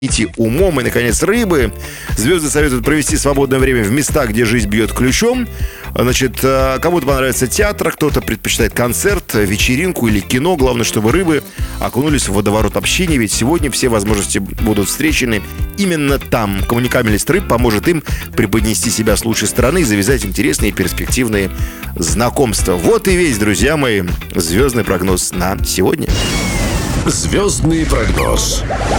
идти умом. И, наконец, рыбы. Звезды советуют провести свободное время в местах, где жизнь бьет ключом. Значит, кому-то понравится театр, кто-то предпочитает концерт, вечеринку или кино. Главное, чтобы рыбы окунулись в водоворот общения, ведь сегодня все возможности будут встречены именно там. Коммуникабельность рыб поможет им преподнести себя с лучшей стороны и завязать интересные и перспективные знакомства. Вот и весь, друзья мои, звездный прогноз на сегодня. Звездный прогноз.